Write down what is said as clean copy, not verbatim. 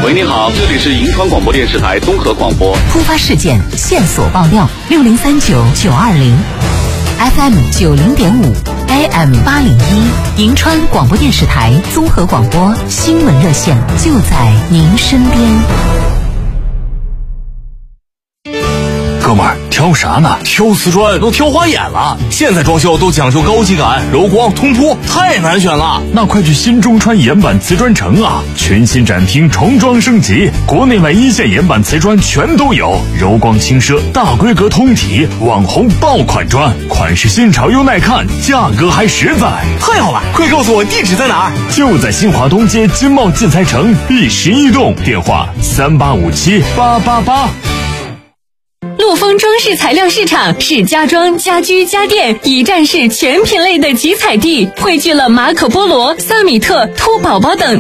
喂，你好，这里是银川广播电视台综合广播。 突发事件线索爆料6039-920 FM 90.5 AM 801，银川广播电视台综合广播新闻热线就在您身边。 哥们儿，挑啥呢？ 挑瓷砖都挑花眼了，现在装修都讲究高级感、柔光、通铺，太难选了。 那快去新中川岩板瓷砖城啊！全新展厅重装升级，国内外一线岩板瓷砖全都有，柔光轻奢，大规格通体，网红爆款砖，款式新潮又耐看，价格还实在。 太好了，快告诉我地址在哪儿？ 就在新华东街金茂建材城第11栋，电话38578888。 陆丰装饰材料市场是家装、家居、家电一站式全品类的集采地，汇聚了马可波罗、萨米特、兔宝宝等